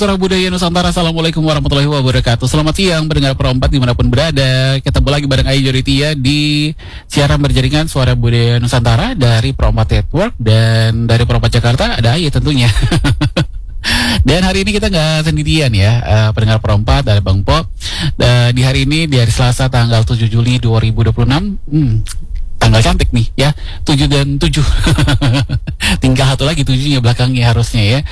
Suara Budaya Nusantara. Assalamualaikum warahmatullahi wabarakatuh. Selamat siang pendengar Pro 4 dimanapun berada. Ketemu lagi bareng Ayu Joritia di siaran berjaringan Suara Budaya Nusantara dari Pro 4 Network. Dan dari Pro 4 Jakarta ada Ayu tentunya. Dan hari ini kita nggak sendirian ya, pendengar Pro 4, ada Bang Po. Di hari ini, di hari Selasa tanggal 7 Juli 2026. Tanggal cantik nih ya, 7 dan 7. Tinggal satu lagi 7-nya belakangnya harusnya ya.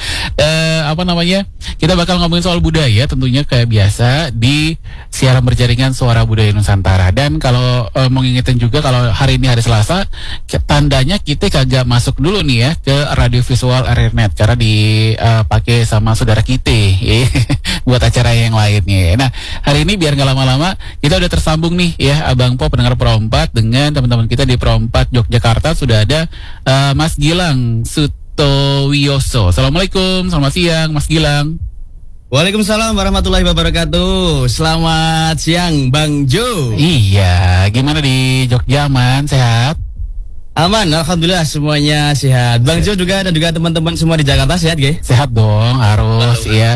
Kita bakal ngomongin soal budaya tentunya kayak biasa di siaran berjaringan Suara Budaya Nusantara. Dan kalau mau ngingetin juga kalau hari ini hari Selasa, tandanya kita kagak masuk dulu nih ya ke radio visual RRNet karena dipakai sama saudara kita buat acara yang lainnya. Nah, hari ini biar nggak lama-lama kita udah tersambung nih ya Abang Po pendengar Pro 4 dengan teman-teman kita di Pro 4 Yogyakarta. Sudah ada Mas Gilang Sutowiyoso. Assalamualaikum, selamat siang Mas Gilang. Waalaikumsalam warahmatullahi wabarakatuh. Selamat siang Bang Jo. Iya, gimana di Jogja, aman, sehat? Aman, alhamdulillah semuanya sehat. Bang Jo juga dan juga teman-teman semua di Jakarta sehat gak? Sehat dong, harus ya.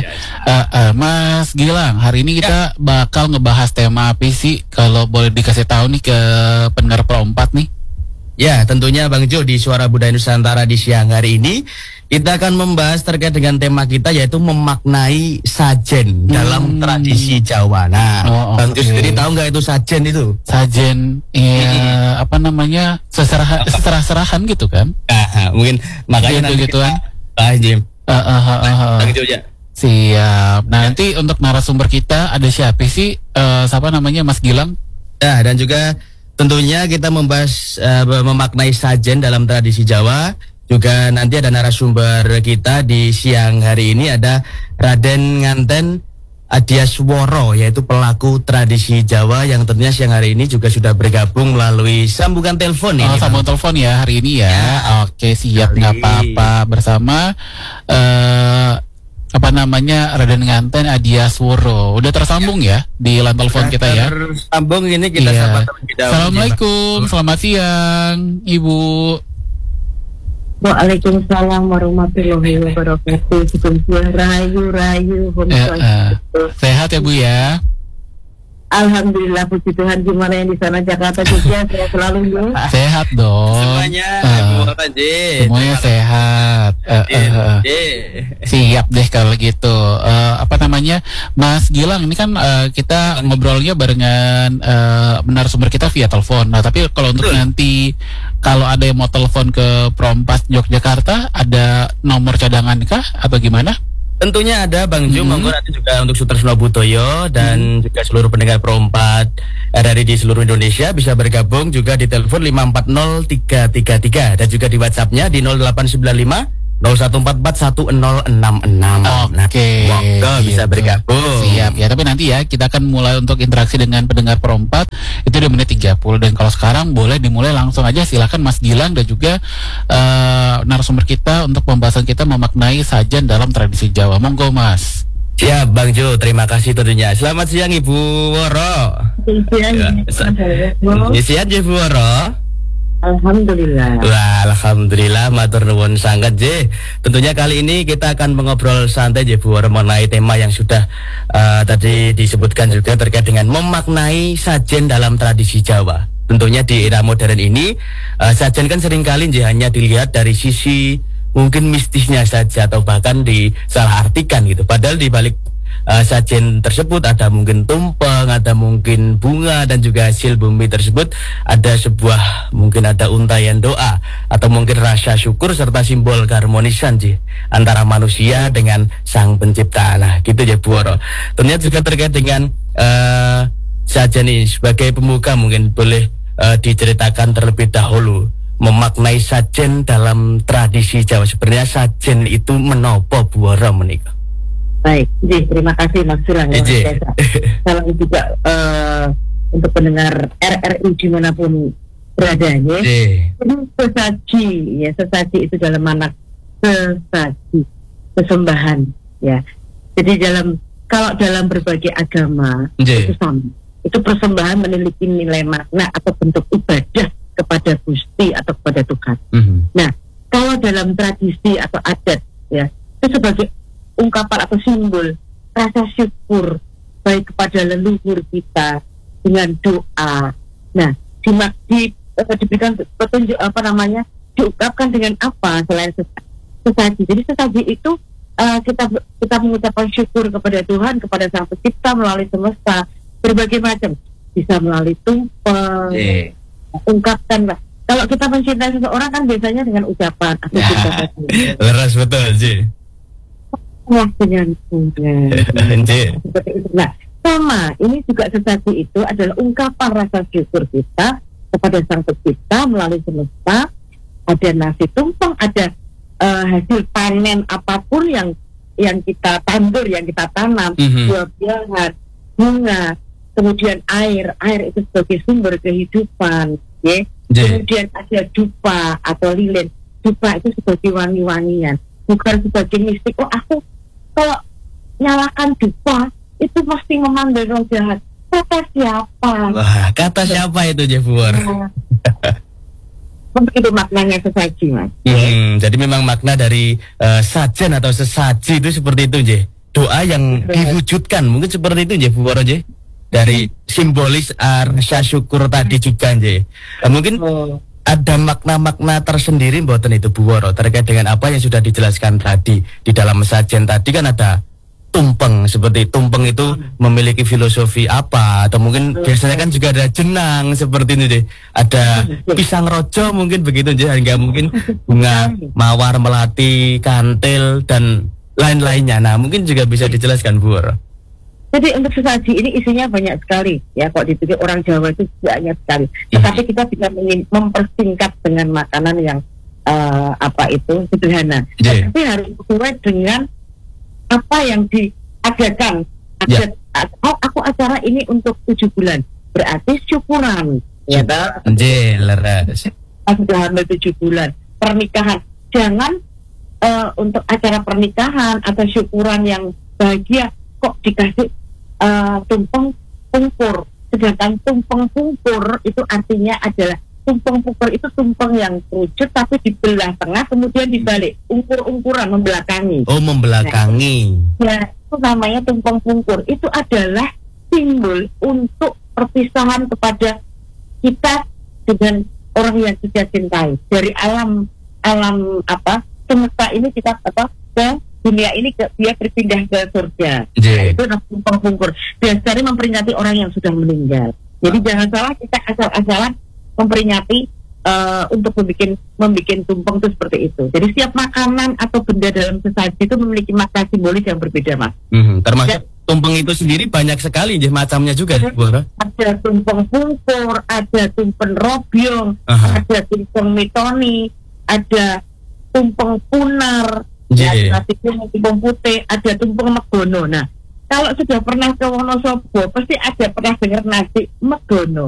Mas Gilang, hari ini kita bakal ngebahas tema apa sih? Kalau boleh dikasih tahu nih ke pendengar Pro 4 nih. Ya, tentunya Bang Jo di Suara Budaya Nusantara di siang hari ini kita akan membahas terkait dengan tema kita yaitu memaknai sajen dalam tradisi Jawa. Nah, Bang Jo sendiri tahu nggak itu sajen itu? Sajen, apa namanya, serah-serahan gitu kan? Mungkin makanya nanti gituan. Jim. Bang Jo ya. Siap. Nah, nanti untuk narasumber kita ada siapa sih? Siapa namanya Mas Gilang? Ya, dan juga tentunya kita membahas memaknai sajen dalam tradisi Jawa. Juga nanti ada narasumber kita di siang hari ini ada Raden Nganten Adiasworo, yaitu pelaku tradisi Jawa yang tentunya siang hari ini juga sudah bergabung melalui sambungan telepon ini. Sambungan telepon ya hari ini ya. Oke, siap, nggak apa-apa. Bersama Raden Nganten Adiasworo. Udah tersambung ya di line telepon kita ya. Tersambung ini kita sapa terlebih dahulu. Assalamualaikum, selamat siang Ibu. Waalaikumsalam warahmatullahi wabarakatuh. Rayu. Sehat ya Bu ya. Alhamdulillah, puji Tuhan. Gimana yang di sana Jakarta juga sehat selalu Bu? Sehat dong. Semuanya sehat. Siap deh kalau gitu. Mas Gilang ini kan kita ngobrolnya barengan narasumber kita via telepon. Nah, tapi kalau untuk nanti kalau ada yang mau telepon ke Pro 4 Yogyakarta, ada nomor cadangan kah atau gimana? Tentunya ada Bang Jo, monggo nanti juga untuk Sutersno Butoyo dan juga seluruh pendengar Pro 4 RRI di seluruh Indonesia bisa bergabung juga di telepon 540333 dan juga di WhatsApp-nya di 0895 0144 1066. Oke, monggo bisa bergabung. Siap ya, tapi nanti ya kita akan mulai untuk interaksi dengan pendengar Pro 4 itu di menit 30. Dan kalau sekarang boleh dimulai langsung aja, silakan Mas Gilang dan juga narasumber kita untuk pembahasan kita memaknai sajen dalam tradisi Jawa. Monggo Mas. Siap Bang Jo, terima kasih tentunya. Selamat siang Ibu Woro. Siap Ibu Woro. Alhamdulillah. Wah, alhamdulillah, matur nuwun sangat Je. Tentunya kali ini kita akan mengobrol santai Je Bu mengenai tema yang sudah tadi disebutkan juga terkait dengan memaknai sajen dalam tradisi Jawa. Tentunya di era modern ini sajen kan seringkali Je hanya dilihat dari sisi mungkin mistisnya saja atau bahkan disalahartikan gitu. Padahal di balik sajen tersebut ada mungkin tumpeng, ada mungkin bunga dan juga hasil bumi tersebut ada sebuah mungkin ada untayan doa atau mungkin rasa syukur serta simbol keharmonisan sih antara manusia dengan Sang Pencipta. Nah, gitu ya Bu Woro. Ternyata juga terkait dengan sajen ini sebagai pembuka mungkin boleh diceritakan terlebih dahulu memaknai sajen dalam tradisi Jawa. Sebenarnya sajen itu menopo Bu Woro menika? Baik, terima kasih Mas Gilang. Salam juga untuk pendengar RRI dimanapun beradanya. Jadi sesaji itu dalam makna sesaji, sesembahan ya. Jadi kalau dalam berbagai agama itu sama. Itu persembahan memiliki nilai makna atau bentuk ibadah kepada Gusti atau kepada Tuhan. Nah, kalau dalam tradisi atau adat ya, itu sebagai ungkapan atau simbol rasa syukur baik kepada leluhur kita dengan doa. Nah, diberikan petunjuk diungkapkan dengan apa selain sesaji. Jadi sesaji itu kita mengucapkan syukur kepada Tuhan, kepada Sang Pencipta melalui semesta berbagai macam, bisa melalui tumpeng, ungkapkan lah. Kalau kita mencintai seseorang kan biasanya dengan ucapan aku cinta kamu. Leras betul, Ji. Wah, dengan nah, sama, ini juga sesaji itu adalah ungkapan rasa syukur kita kepada Sang Pencipta melalui semesta. Ada nasi tumpeng, ada hasil panen apapun yang kita tandur, yang kita tanam, buah-buahan, bunga, kemudian air itu sebagai sumber kehidupan, ya. Kemudian ada dupa atau lilin. Dupa itu sebagai wangi-wangian, bukan sebagai mistik. Oh, aku kalau nyalakan dupa itu pasti memanggil roh jahat. Kata siapa? Wah, kata siapa itu, Jebuor? Begitu maknanya sesaji, Mas. Jadi memang makna dari sajen atau sesaji itu seperti itu, Je. Doa yang diwujudkan, mungkin seperti itu, Jebuor, Je. Dari simbolis rasa syukur tadi juga, Je. Mungkin ada makna-makna tersendiri mboten itu, Bu Woro, terkait dengan apa yang sudah dijelaskan tadi di dalam sajen tadi kan ada tumpeng, seperti tumpeng itu memiliki filosofi apa, atau mungkin biasanya kan juga ada jenang seperti ini deh, ada pisang rojo mungkin begitu aja, hingga mungkin bunga mawar, melati, kantil dan lain-lainnya. Nah, mungkin juga bisa dijelaskan, Bu Woro. Jadi untuk sesaji ini isinya banyak sekali ya, kok dipikir orang Jawa itu banyak sekali. Tetapi kita bisa mempersingkat dengan makanan yang sederhana. Tapi harus sesuai dengan apa yang diadakan. Aku acara ini untuk 7 bulan, berarti syukuran, ya toh? Leres. Sudah hamil 7 bulan, pernikahan. Jangan untuk acara pernikahan atau syukuran yang bahagia kok dikasih tumpeng pungkur. Sedangkan tumpeng pungkur itu artinya adalah tumpeng pungkur itu tumpeng yang kerucut tapi dibelah tengah kemudian dibalik, ungkur-ungkuran, membelakangi. Oh, membelakangi. Nah, itu namanya tumpeng pungkur. Itu adalah simbol untuk perpisahan kepada kita dengan orang yang kita cintai. Dari alam semesta ini kita ke dunia ini dia berpindah ke surga. Nah, itu tumpeng pungkur. Biasanya memperingati orang yang sudah meninggal. Jadi jangan salah kita asal-asalan memperingati untuk membuat tumpeng itu seperti itu. Jadi setiap makanan atau benda dalam sesaji itu memiliki makna simbolis yang berbeda, Mas. Termasuk tumpeng itu sendiri banyak sekali macamnya juga, Bu. Ada tumpeng pungkur, ada tumpeng robyong, ada tumpeng mitoni, ada tumpeng punar, ada tumpeng putih, ada tumpeng megono. Nah, kalau sudah pernah ke Wonosobo pasti ada pernah dengar nasi megono.